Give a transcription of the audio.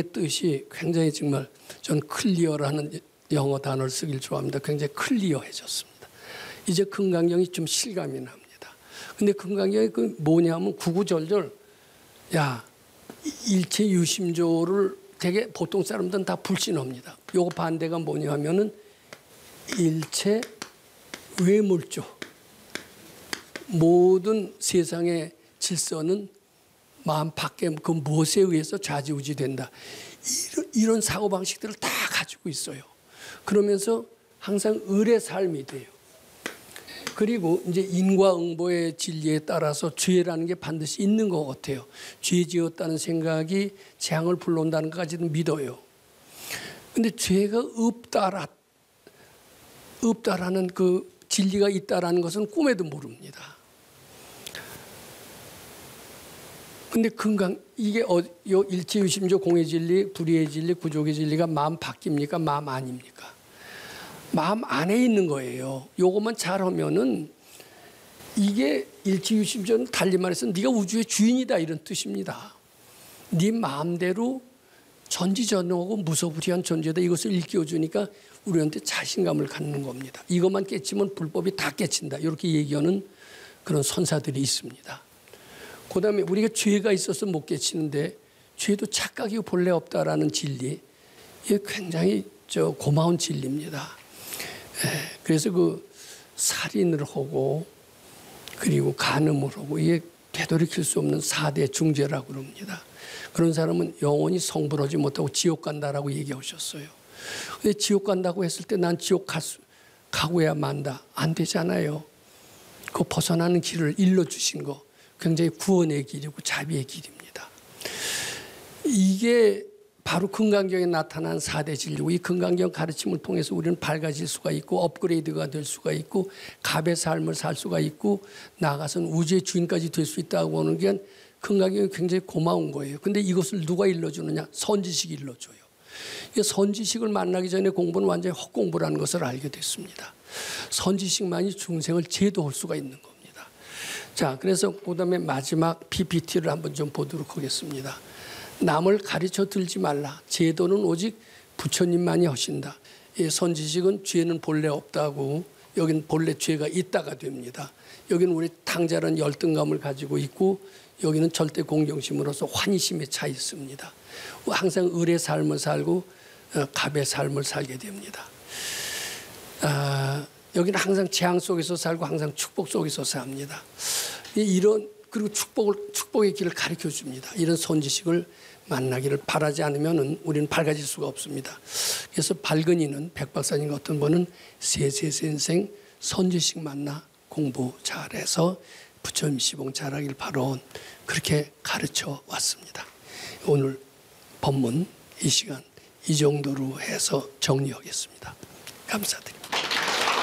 뜻이 굉장히 정말 전 클리어라는 영어 단어를 쓰길 좋아합니다. 굉장히 클리어해졌습니다. 이제 금강경이 좀 실감이 납니다. 근데 금강경이 그 뭐냐면 구구절절 야 일체 유심조를 되게 보통 사람들은 다 불신합니다. 요거 반대가 뭐냐면은 일체 외물조. 모든 세상의 질서는 마음 밖에 그 무엇에 의해서 좌지우지된다. 이런 사고방식들을 다 가지고 있어요. 그러면서 항상 을의 삶이 돼요. 그리고 이제 인과응보의 진리에 따라서 죄라는 게 반드시 있는 것 같아요. 죄 지었다는 생각이 재앙을 불러온다는 것까지는 믿어요. 근데 죄가 없다라는 그 진리가 있다라는 것은 꿈에도 모릅니다. 근데 이게 요 일체유심조 공의 진리, 불의의 진리, 구족의 진리가 마음 바뀝니까? 마음 아닙니까? 마음 안에 있는 거예요. 요것만 잘하면은 이게 일체유심조는 달리 말해서 네가 우주의 주인이다 이런 뜻입니다. 네 마음대로 전지전능하고 무소불위한 존재다 이것을 일깨워주니까 우리한테 자신감을 갖는 겁니다. 이것만 깨치면 불법이 다 깨친다 이렇게 얘기하는 그런 선사들이 있습니다. 그다음에 우리가 죄가 있어서 못 깨치는데 죄도 착각이 본래 없다라는 진리, 이게 굉장히 고마운 진리입니다. 그래서 그 살인을 하고 그리고 간음을 하고 이게 되돌이킬 수 없는 4대 중죄라고 그럽니다. 그런 사람은 영원히 성불하지 못하고 지옥 간다라고 얘기하셨어요. 근데 지옥 간다고 했을 때 난 지옥 가고야 만다. 안 되잖아요. 그 벗어나는 길을 일러주신 거 굉장히 구원의 길이고 자비의 길입니다. 이게 바로 금강경에 나타난 4대 진리고 이 금강경 가르침을 통해서 우리는 밝아질 수가 있고 업그레이드가 될 수가 있고 갑의 삶을 살 수가 있고 나아가서는 우주의 주인까지 될 수 있다고 하는 게 금강경이 굉장히 고마운 거예요. 근데 이것을 누가 일러주느냐? 선지식이 일러줘요. 선지식을 만나기 전에 공부는 완전히 헛공부라는 것을 알게 됐습니다. 선지식만이 중생을 제도할 수가 있는 겁니다. 자, 그래서 그다음에 마지막 PPT를 한번 좀 보도록 하겠습니다. 남을 가르쳐 들지 말라. 제도는 오직 부처님만이 하신다. 선지식은 죄는 본래 없다고 여긴 본래 죄가 있다가 됩니다. 여기는 우리 탕자라는 열등감을 가지고 있고 여기는 절대 공경심으로서 환희심에 차 있습니다. 항상 을의 삶을 살고 갑의 삶을 살게 됩니다. 여기는 항상 재앙 속에서 살고 항상 축복 속에서 삽니다. 그리고 축복의 길을 가르쳐 줍니다. 이런 선지식을 만나기를 바라지 않으면 우리는 밝아질 수가 없습니다. 그래서 밝은 이는 백박사님 같은 분은 세세생생 선지식 만나 공부 잘해서 부처님 시봉 잘하길 바라온 그렇게 가르쳐 왔습니다. 오늘 법문 이 시간 이 정도로 해서 정리하겠습니다. 감사드립니다.